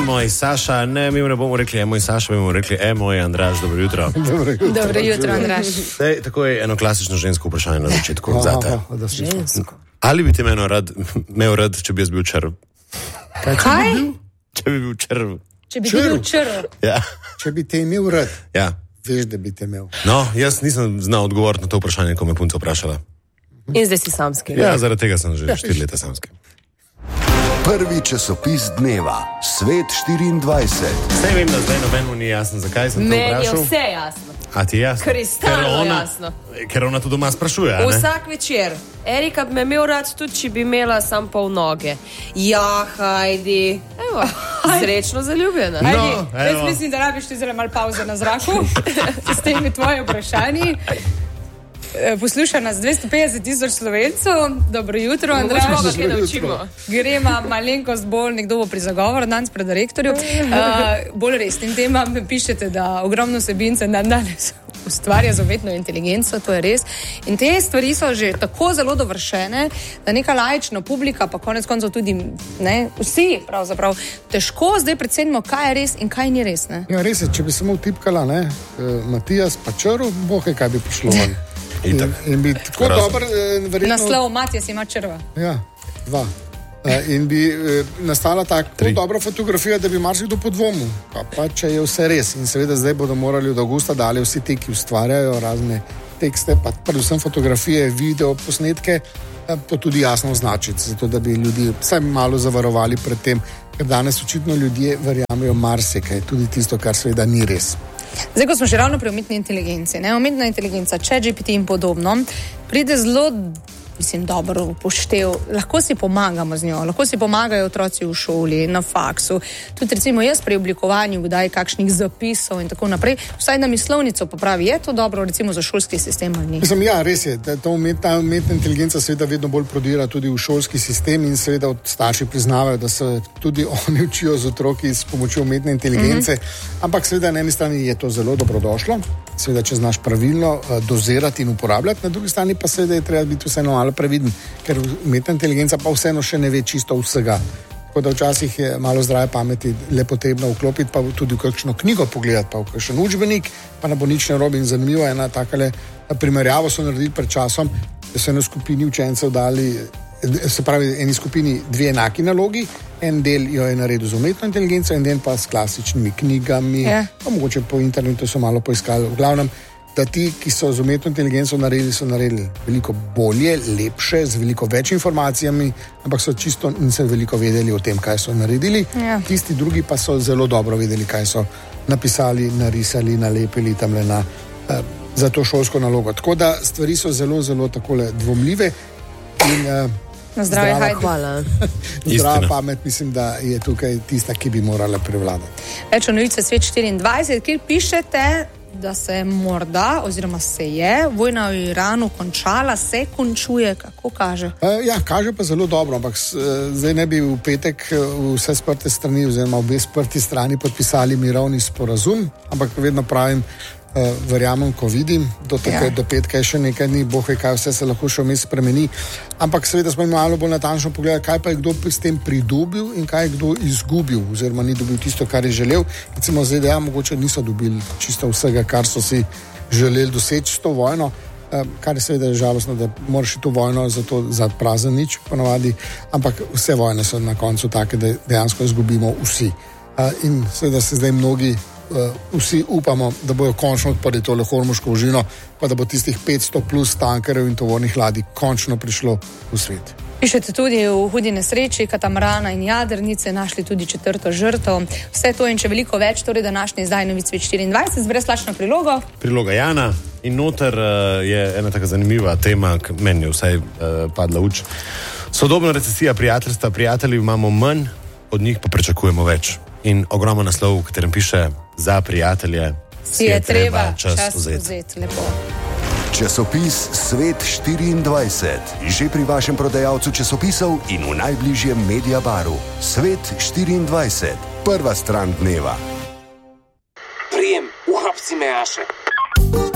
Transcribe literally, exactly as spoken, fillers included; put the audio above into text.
moj Saša, ne, mi ne bomo rekli, e moj Saša, mi bomo rekli, e moj Andraž, dobro jutro. Dobro jutro, dobro jutro Andraž. Zdaj, tako je eno klasično žensko vprašanje na začetku. Aha, Zate. aha, žensko. Ali bi te imel rad, imel rad, če bi jaz bil črv? Kaj? Kaj? Če bi bil črv. Če bi bil črv. Ja. Če bi te imel rad, Ja. veš, da bi te imel. No, jaz nisem znal odgovoriti na to vprašanje, ko me punca vprašala. In zdaj si samski. Ja, zaradi tega sem že štiri leta samski. Prvi časopis dneva, Svet štiriindvajset. Saj vem, da zdaj nobeno ni jasno, zakaj sem to Meni je vprašal. vse jasno. A ti je jasno? Kristalno Ker ona- jasno. Ker ona to doma sprašuje, a ne? Vsak večer. Erika bi me imel rad tudi, če bi imela sam pol noge. Ja, hajdi. Evo, srečno zaljubljena. No, Ajdi, jaz evo. mislim, da rabiš ti zelo malo pauze na zraku s temi tvoje vprašanji. Eh, Posluša nas dvesto petdeset tisoč Slovencev. Dobro jutro, Andraž. Mogoče bomo kaj naučimo. Gremo malenkost bolj, nekdo bo pri zagovoru danes pred rektorju. Uh, bolj resnim temam pišete, da ogromno vsebince dan danes ustvarja z umetno inteligenco, to je res. In te stvari so že tako zelo dovršene, da neka laična publika, pa konec koncev tudi ne, vsi pravzaprav težko zdaj predsedimo, kaj je res in kaj ni res. Ne? Ja, res je, če bi samo vtipkala, ne, eh, Matijas pa črv, bohe, kaj bi prišlo ven. In, Itak. in bi tako Grozno. dober, eh, verjetno... Naslov Matijas ima črva. Ja, dva. Eh, In bi eh, nastala tako Tri. dobra fotografija, da bi marsikdo podvomil. Pa, pa če je vse res. In seveda zdaj bodo morali od avgusta dalje vsi ti, ki ustvarjajo razne tekste, pa predvsem fotografije, video, posnetke, eh, to tudi jasno označiti, zato da bi ljudi vsaj malo zavarovali pred tem, ker danes očitno ljudje verjamejo marsikaj, tudi tisto, kar seveda ni res. Zdaj, ko smo že ravno pri umetni inteligenci, ne, umetna inteligenca, ChatGPT in podobno, pride zelo, mislim, dobro upoštev. Lahko si pomagamo z njo, lahko si pomagajo otroci v šoli, na faksu, tudi recimo jaz pri oblikovanju kdaj kakšnih zapisov in tako naprej, vsaj na mislovnico popravi, je to dobro recimo za šolski sistem ali ni? Mislim, ja, res je, da ta umetna, umetna inteligenca seveda vedno bolj prodira tudi v šolski sistem in seveda od starši priznavajo, da se tudi oni učijo z otroki s pomočjo umetne inteligence, mm-hmm. ampak seveda na eni strani je to zelo dobrodošlo, seveda če znaš pravilno uh, dozirati in uporabljati, na drugi strani pa seveda je treba biti vseeno malo previden, ker umetna inteligenca pa vseeno še ne ve čisto vsega. Tako da včasih je malo zdrave pameti le potrebno vklopiti, pa tudi v kakšno knjigo pogledati, pa v kakšen učbenik, pa ne bo nič narobe in zanimivo. Ena takale primerjavo so naredili pred časom, da so eno skupini učencev dali, se pravi, eni skupini dve enaki nalogi, en del jo je naredil z umetno inteligenco, en del pa s klasičnimi knjigami, Ja. pa mogoče po internetu so malo poiskali. V glavnem, da ti, ki so z umetno inteligenco naredili, so naredili veliko bolje, lepše, z veliko več informacijami, ampak so čisto niso veliko vedeli o tem, kaj so naredili. Ja. Tisti drugi pa so zelo dobro vedeli, kaj so napisali, narisali, nalepili tamle na, eh, za to šolsko nalogo. Tako da stvari so zelo, zelo takole dvomljive in eh, Na zdravje, zdrava- hajde. Hvala. zdrava Istina. pamet, mislim, da je tukaj tista, ki bi morala prevladati. Več o novice Svet štiriindvajset, kjer pišete, da se morda, oziroma se je vojna v Iranu končala, se končuje, kako kaže? Uh, ja, kaže pa zelo dobro, ampak s, uh, zdaj ne bi v petek uh, vse sprte strani, oziroma obe sprti strani podpisali mirovni sporazum, ampak vedno pravim, uh, verjamem, ko vidim, do, tukaj, Ja. do petka je še nekaj dni, boh ve, kaj vse se lahko še vmes spremeni. Ampak seveda smo malo bolj natančno pogledali, kaj pa je kdo s tem pridobil in kaj je kdo izgubil, oziroma ni dobil tisto, kar je želel. Recimo Z D A mogoče niso dobili čisto vsega, kar so si želeli doseči s to vojno. Uh, kar je seveda žalostno, da moraš to vojno za, to, za prazen nič ponavadi, ampak vse vojne so na koncu take, da dejansko izgubimo vsi. Uh, in seveda se zdaj mnogi, uh, vsi upamo, da bojo končno odprli tole hormuško ožino, pa da bo tistih petsto plus tankerjev in tovornih ladij končno prišlo v svet. Pišete tudi v hudi nesreči, katamarana in jadrnice, našli tudi četrto žrtev. Vse to in če veliko več, torej današnji izdaj novic Svet štiriindvajset z brezplačno prilogo. Priloga Jana in noter uh, je ena taka zanimiva tema, k meni je vsaj uh, padla uč. Sodobna recesija prijateljstva, prijateljev imamo manj, od njih pa pričakujemo več. In ogromno naslov, v katerem piše za prijatelje Si je treba čas, čas vzeti. vzeti. Lepo. Časopis Svet štiriindvajset. Že pri vašem prodajalcu časopisov in v najbližjem Mediabaru. Svet štiriindvajset. Prva stran dneva. Prijem, uhapsi me, Aše.